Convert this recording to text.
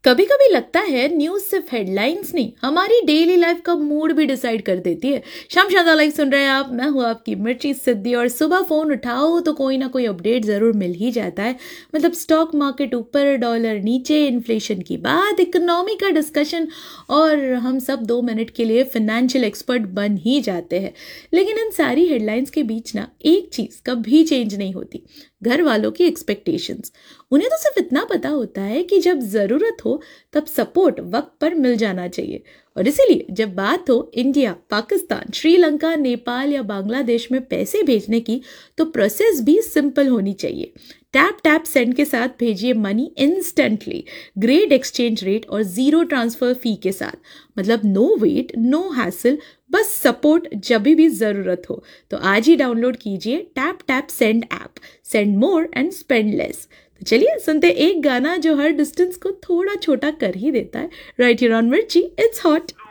कभी कभी लगता है न्यूज सिर्फ हेडलाइंस नहीं, हमारी डेली लाइफ का मूड भी डिसाइड कर देती है। शाम शादा लाइव सुन रहे हैं आप, मैं हूँ आपकी मिर्ची सिद्धि। और सुबह फोन उठाओ तो कोई ना कोई अपडेट जरूर मिल ही जाता है। मतलब स्टॉक मार्केट ऊपर, डॉलर नीचे, इन्फ्लेशन की बात, इकोनॉमी का डिस्कशन, और हम सब 2 मिनट के लिए फाइनेंशियल एक्सपर्ट बन ही जाते हैं। लेकिन इन सारी हेडलाइंस के बीच ना एक चीज कभी चेंज नहीं होती, घर वालों की एक्सपेक्टेशंस। उन्हें तो सिर्फ इतना पता होता है कि जब जरूरत हो तब सपोर्ट वक्त पर मिल जाना चाहिए। और इसीलिए जब बात हो इंडिया, पाकिस्तान, श्रीलंका, नेपाल या बांग्लादेश में पैसे भेजने की, तो प्रोसेस भी सिंपल होनी चाहिए। टैप टैप सेंड के साथ भेजिए money instantly, great exchange rate और जीरो ट्रांसफर फी के साथ। मतलब नो वेट, नो हैसल, बस सपोर्ट जब भी जरूरत हो। तो आज ही डाउनलोड कीजिए tap tap send app. Send more and spend less. तो चलिए सुनते एक गाना जो हर डिस्टेंस को थोड़ा छोटा कर ही देता है। राइट हियर ऑन मिर्ची, इट्स हॉट।